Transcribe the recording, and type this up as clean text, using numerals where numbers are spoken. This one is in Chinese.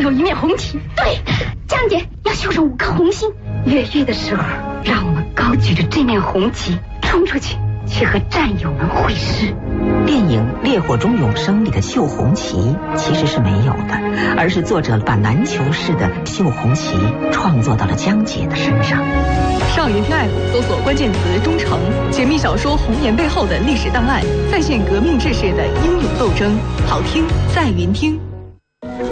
上一面红旗。 对，江姐要绣上5颗红心。 越狱的时候，让我们高举着这面红旗冲出去，去和战友们会师。 电影《烈火中永生》里的绣红旗其实是没有的，而是作者把篮球式的绣红旗创作到了江姐的身上。 上云听 app 搜索关键词“忠诚”，解密小说《红颜》背后的历史档案，再现革命志士的英勇斗争。好听在云听。